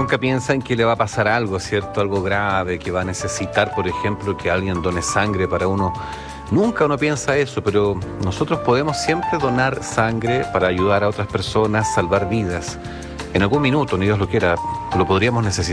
nunca piensa en que le va a pasar algo, ¿cierto? Algo grave, que va a necesitar, por ejemplo, que alguien done sangre para uno. Nunca uno piensa eso, pero nosotros podemos siempre donar sangre para ayudar a otras personas, salvar vidas. En algún minuto, ni Dios lo quiera, lo podríamos necesitar.